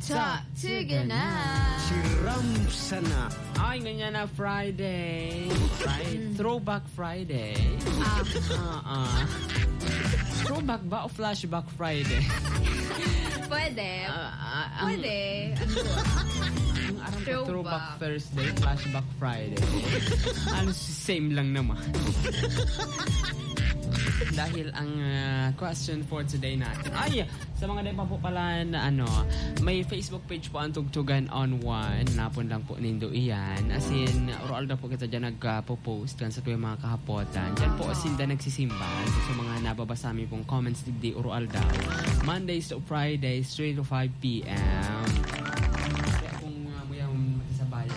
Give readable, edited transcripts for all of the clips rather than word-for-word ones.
Sa, sige na. Siram sana. Ay, ganyan na Friday. Throwback Friday. Throwback ba o flashback Friday? Pwede. Pwede. Ang aram ko, Throwback Thursday, flashback Friday. Same lang naman. Dahil ang question for today natin ay sa mga di pa po pala na may Facebook page po ang Tugtugan on One. Napon lang po nindo iyan. As in, oral na po kita dyan nagpo-post kan sa tuwing mga kahapotan. Dyan po asinda nagsisimba. So, sa mga nababasa mi pong comments digdi oral daw. Mondays to Fridays, 3 to 5 p.m. Kaya kung muyang matisabayan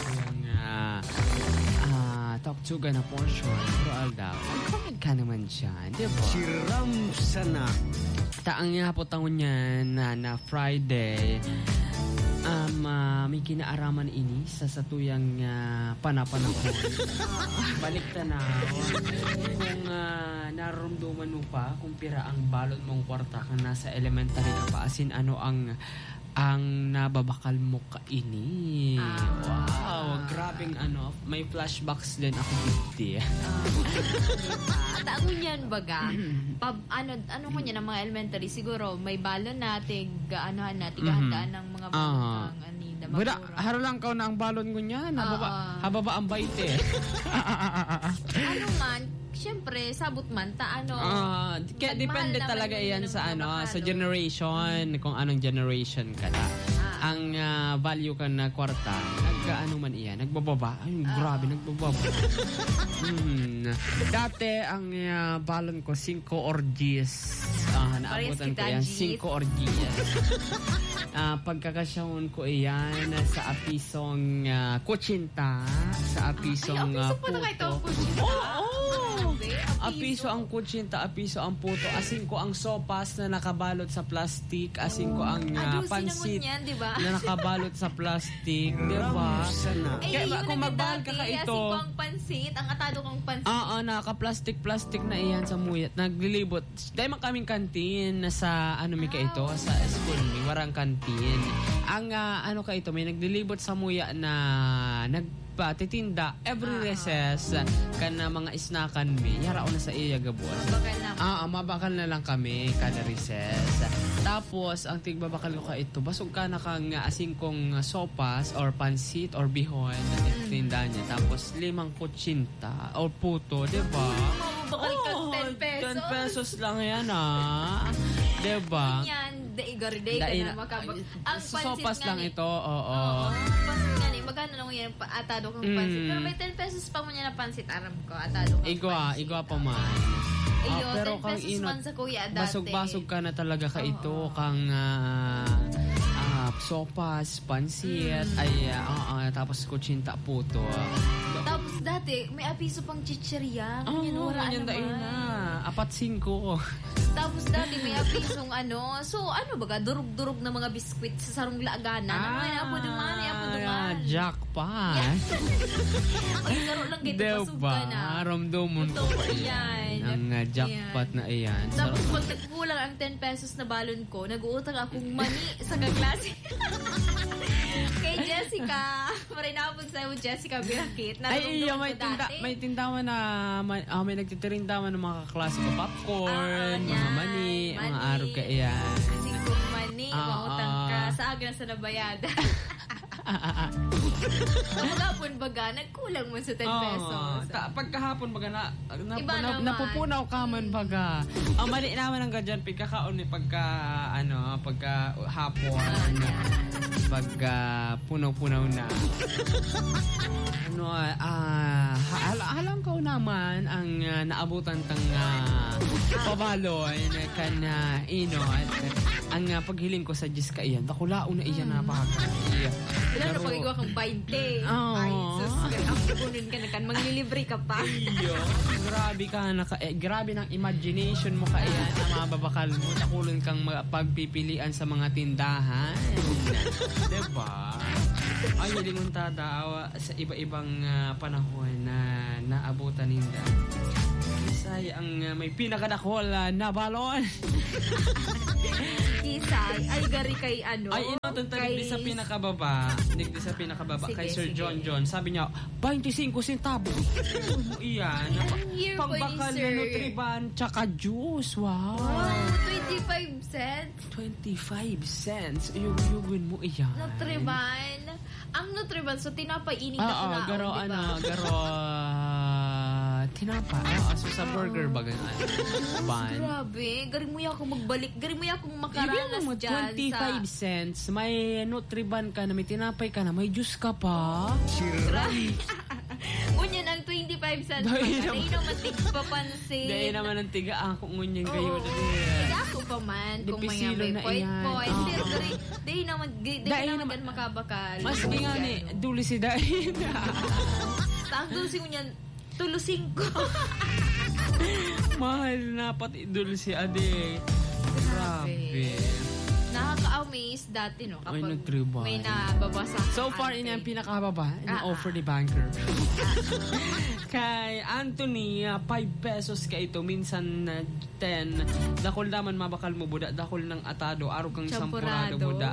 yung Tugtugan na portion, oral daw. Comment ka naman dyan, di ba? Siram sana. Taang nga po taon yan na Friday, may kinaaraman ini sa satuyang panapanahon. Balik tanaw. Kung narumduman mo pa, kung pira ang balot mong kwarta kang nasa elementary ka pa, asin ano ang nababakal mo kaini. Wow, grabing may flashbacks din ako dito. Taon yan baga. Ano ko niya ng mga elementary, siguro may balon natin, gaanohan natin, gahandaan ng mga balon ng anida. Wala, haro lang ka na ang balon ko niya. Hababa ang baite. Siyempre, sabot man, depende talaga yan sa sa generation, kung anong generation ka na. Ang value ka na kwarta, man iyan, nagbababa. Ay, grabe, nagbababa. Dati, ang balon ko, 5 or 10. Naabutan ko yan, 5 or 10. Pagkakasyaon ko iyan sa apisong kutsinta, sa apisong puto. Apiso ang kutsinta, apiso ang puto, asin ko ang sopas na nakabalot sa plastic, asin ko ang pansit na nakabalot sa plastic, diba? Kaya kung magbahal ka ito, asin ko ang pansit, ang atado kong pansit. Naka-plastic na iyan sa muyat, naglilibot. Dahil man kaming kantin sa ito, sa school mi, warang kantin. Ang ka ito, may naglilibot sa muya na titinda every recess kana mga isnakan mi yara na sa iya gabuas mabakal na lang kami kada recess. Tapos ang tigbabakal ko ito basog ka na kang asing kong sopas or pansit or bihon na titinda niya, tapos 5 kutsinta or puto, diba? Bakal ka 10 pesos 10 pesos lang yan diba? Yan, day ka na makabag. Ang sopas lang ito, pansit nga ni, magkano lang yan, atado kang pansit. Pero may 10 pesos pa mo niya na pansit, aram ko, atado kang pansit. Igwa pa man. Pero 10 pesos man sa kuya dati. Basog-basog ka na talaga ka ito, kang sopas, pansit, tapos kutsinta, puto. Tapos dati, may apiso pang chichirya. Ganyan na. 4-5. Tapos dati may apisong baga, durug-durug na mga biskwit sa sarong laagana. Apo duman. Jackpot. Pag-laro lang gito, pasog ka na. Ramdomon ko pa yan. Ang jackpot na iyan. Tapos pag nagkulang ang 10 pesos na balon ko, nag-uutang akong mani sa kaklase. Kay Jessica. Marinapon sa'yo, Jessica Birakit. May tindawan na may nagtitirindawan ng mga kaklase ko. Popcorn, mga mani, mga araw ka iyan. Kasi kung mani, mautang ka. Sa agran sa nabayada. Pagkahapon baga, nagkulang mo sa 10 pesos. Pagkahapon baga, napupunaw ka man baga. Ang mali naman ang gadyan, pagkakaon pagka hapon. Pagka punaw-punaw na. Alam ko naman ang naabutan tang pabaloy na ang paghiling ko sa Diyos ka iyan. Bakulao na iyan napakakaiya. Wala na pag-igawa kang 20. Oo. Ay, sus. Ang pupunin ka na kan. Manglilibre ka pa. Iyo. Grabe ka grabe ng imagination mo ka iyan na mababakal mo. Nakulon kang pagpipilian sa mga tindahan. Diba? Ay, hindi mong tadawa sa iba-ibang panahon na naabutan ninda. Isay ang may pinakadakol na balon. Isay, ay gari kay ano. Ay, digdi sa pinakababa. Digdi sa pinakababa Sige, kay Sir sige. John. Sabi niya, 25 centavos. Iyan. Anong year po ni Pagbakal Sir? na Nutriban tsaka juice. Wow. Wow, 25 cents. 25 cents. Uyugin mo iyan. Nutriban. Ang Nutriban, so tinapay init na Oo, kunaon, garo diba? tinapa. So sa burger baga ban. Grabe, gari mo yan akong magbalik. Gari mo yan akong Ibig makaranas mo, dyan 25 cents. May Nutriban ka na, may tinapay ka na, may juice ka pa. Grabe. Ngunyan ang 25 cents pa. Dahil Dahil naman tigpapansin. Dahil naman ang tiga ako ngunyan kayo. Oo. Tiga ako pa man. Di Kung pisilo may na point iyan. point. Oo. Pero dahil naman, Dahil dahil naman- naman makabakal. Mas nga ni, duli si dahil. Ang dulce ngunyan, tulusing ko. Mahal na pati duli si ade. Grabe. Nakaka-amaze dati, no? Ay, Kapag Nutriban. may nababasa. So far, ini ang pinakababa na offer ni banker. Kay Anthony, 5 pesos ka ito. Minsan 10. Dakol naman mabakal mo buda. Dakol ng atado. Araw kang sampurado Champurado. buda.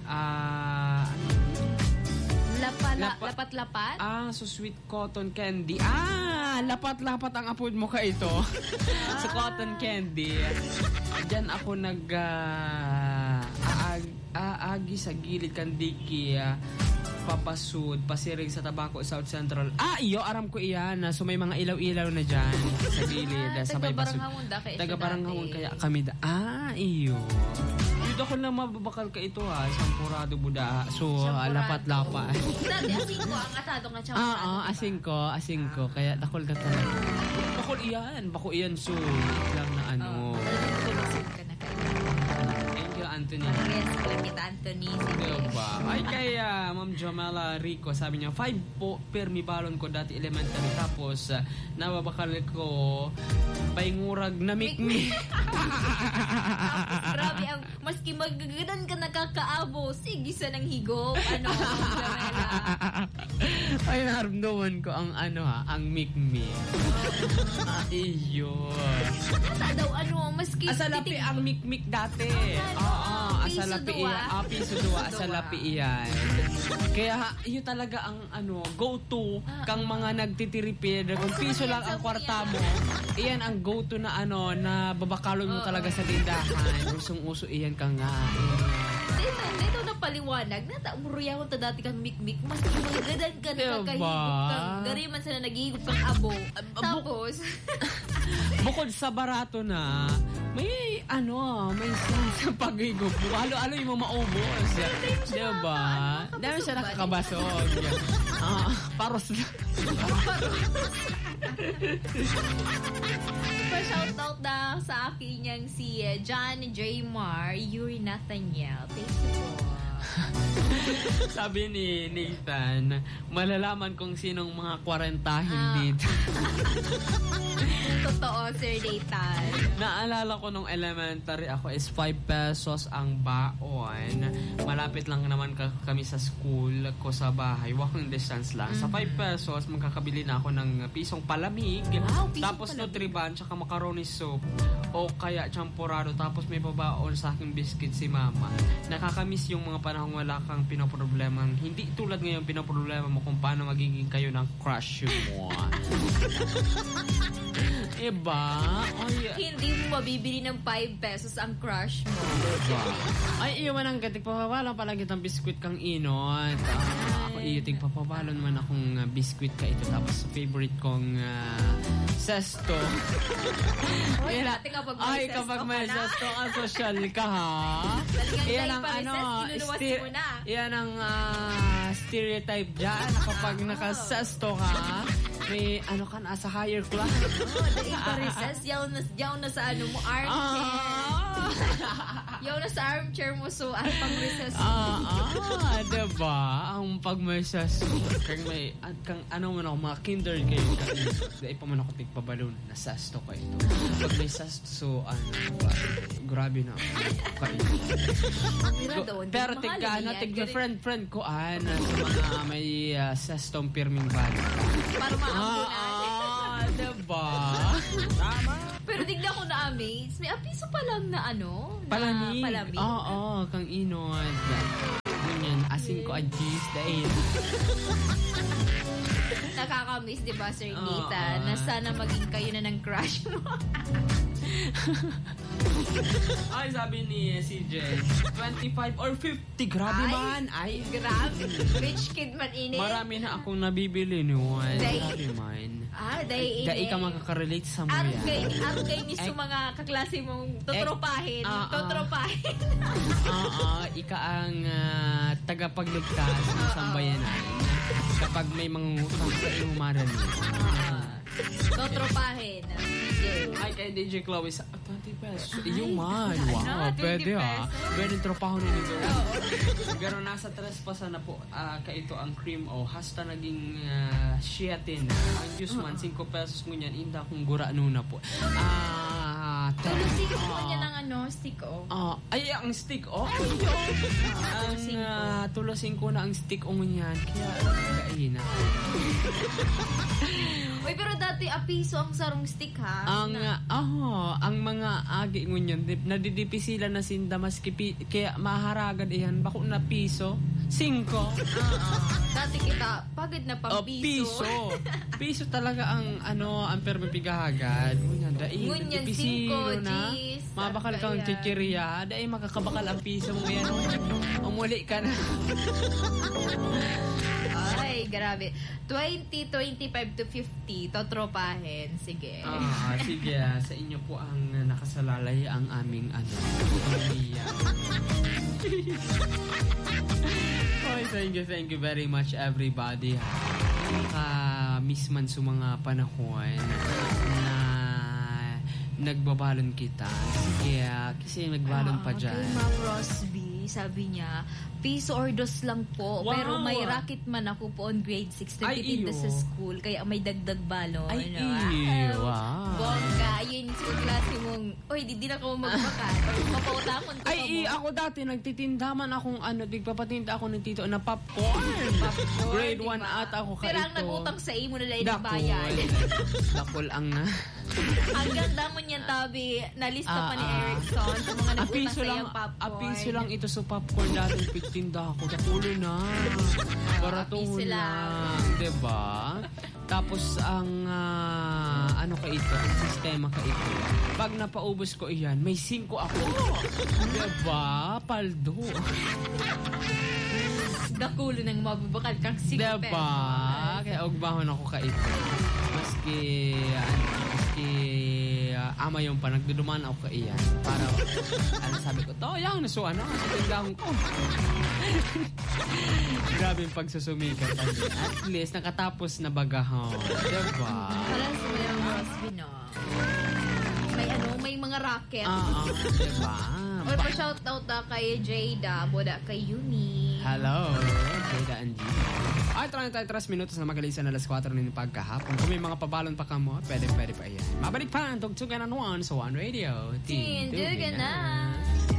Lapat-lapat? So sweet cotton candy. Lapat-lapat ang apod mo ka ito. Sa cotton candy. Diyan ako aagi sa gilid kandiki. Papasud, pasiring sa Tabaco South Central. Iyo, aram ko iyan. So may mga ilaw-ilaw na dyan sa gilid. sa may basud. Taga-Baranghamon da kayo. Taga-Baranghamon kaya kami da. Iyo. Dito ko na mababakal ka ito Sampurado buda. So, Champurado. lapat-lapat. Dati, asing ko ang atado nga champurado. asing ko. Kaya dakol ka talaga. Bako iyan. So, lang na ano. Tulusing ka na kayo. Thank you, Anthony. Yes, lang kita, Anthony. Sige. Diba? Ay, kaya, Ma'am Jamala Rico, sabi niya, 5 po per mi balon ko dati elementary. Tapos, nababakal ko, baingurag na mikmi. Grabe, maski magagadan ka nakakaabo, sige sa nang higop. Ano, Jamela? Ay, naramdaman ko ang ang mikmi. Iyo. Asa daw, maski... Asalapi ang mikmik dati. Piso Asalapi dua. iyan. Piso dua, asalapi iyan. Kaya, yun talaga ang go-to kang mga nagtitiripid. Kung piso lang ang kwarta mo, iyan ang go-to na na babakalon mo talaga sa tindahan. Usong-uso iyan ka nga. Dito na paliwanag. Natamuruya ko dati kang mikmik. Maski magagadan ka nakakahigop kang... Gari man sana naghihigop kang abo. Tapos... Bukod sa barato na, may sense sa paghigop mo. Halo-halo yung mga maubos. Diba? Dami siya nakakabasog. Paros na. Pa-shoutout na sa akin niyang si John J. Mar, Yuri Nathaniel. Thank you po. Sabi ni Nathan, malalaman kung sinong mga 40 dito. Totoo, Sir Nathan. Naalala ko nung elementary ako is 5 pesos ang baon. Malapit lang naman kami sa school ko sa bahay. Walking distance lang. Sa 5 pesos, magkakabili na ako ng pisong palamig. Wow, pisong Tapos palamig. Nutriban, tsaka macaroni soup. O kaya champurado. Tapos may babaon sa aking biscuit si mama. Nakakamiss yung mga panahong wala kang pinoproblema. Hindi tulad ngayon pinoproblema mo kung paano magiging kayo ng crush mo. Iba? Hindi mo mabibili ng 5 pesos ang crush mo. Ay, iwan ang gatik. Papabalon pala kitang biskwit kang inot. Ako iuting papabalon man akong biskwit ka ito. Tapos favorite kong sesto. Ay, dati kapag may sesto kapag ka may na. sesto ka, social ka ha. Talagang Yan dahil ang pa rin inunuwas mo na. yan ang stereotype dyan. Kapag nakasesto ka, may ka sa higher class. Dahil pa recess, yaw na sa mo, art. Yung nasa armchair mo, so ano pang recess? Diba? Ang pag may sas, kang ano man ako, mga kinder kayo, dahil pa man ako tigpabalon, nasasto ko ito. Pag may sasto, so grabe na. Pero tigna friend ko, sa mga may sastong pirming bali. Para maambunan. Diba? Tama. Pero tignan ko na amaze. May piso pa lang na palamig. Palamig. Oo, kang inod. Ganyan, asin ko adjust dahil. Nakaka-amaze, diba, Sir Nathan? Na sana maging kayo na ng crush mo. Ay, sabi ni CJ, 25 or 50. Grabe man. Ay, grabe. Rich kid man ini. Marami na akong nabibili noon. Grabe man. Dai ka makaka-relate sa mga yan. Argay ni sa mga kaklase mong tutropahin. Tutropahin. Ika ang tagapagligtas ng sambayanan. Kapag may mga utang sa iyong marinig. Tutropahin. Ay, kay DJ Chloe sa 20 pesos. Iyo man. Wow, pwede ha. Pwede tropaho na nito. Pero nasa trespasan na po kaito ang cream o hasta naging shiatin. Ang juice man, 5 pesos ngunyan. Inda kong gura nuna po. Tulusing ko niya ng stick ay, ang stick tulusing ko na ang stick ngunyan. Kaya, kaina. Uy, pero dati piso ang sarong stick ha. Ang mga agi ngunyan nadidipisilan na sinda maski kaya maharagad iyan bako na piso 5. Dati kita pagod na pang piso. Piso talaga ang permipigahagad. Ngunyan 5 na. Mabakal kang chichirya, dai makakabakal ang piso mo yan. Umuli ka na. Ay, grabe. 20, 25 to 50, totropahin. Sige. Sige. Sa inyo po ang nakasalalay ang aming thank you very much everybody. Miss man sa mga panahon na nagbabalon kita. Sige, kasi nagbalon pa dyan. Kay Ma'am Rosby, sabi niya, piso or dos lang po. Wow. Pero may racket man ako po on grade 6. Nagtitinda sa school. Kaya may dagdag balon. Wow. Bongga. Yun yung klase mong, di na ko magbakat. Or mapautakon ko ako dati nagtitinda man akong nagpapatinda ako ng tito na popcorn. Grade 1 at ako kaito. Pero ang nagutang sa imo na lang bayad. Dakol ang na. Ang ganda mo niyan, Tabi. Nalista pa ni Erickson sa mga nagutang sa iyong popcorn. Piso lang ito sa popcorn dati tinda ako. Dakulo na. Barato na. Diba? Tapos ang ang sistema kaito. Pag napaubos ko iyan, may 5 ako. Diba? Paldo. Dakulo nang mabubakal kang 5 pesos. Diba? Kaya ugbahon ako kaito. Maski ama yung panagduduman ako kaiyan. Para, sabi ko, yung nasuan na. Tindahan ko. Grabe yung pagsusumikat. At least, nakatapos na bagahon. Diba? Parang sa may Rosby, no? May mga racket. Diba? Or pa-shoutout kay Jada, boda kay Yuni. Hello, Jada and G. Ay, 33 minutos na magalisan na alas 4 na pagkahapon. Kung may mga pabalon pa ka mo, pwede pa iyan. Mabalik pa ang tugtugan ng One sa One Radio. Tindugan na.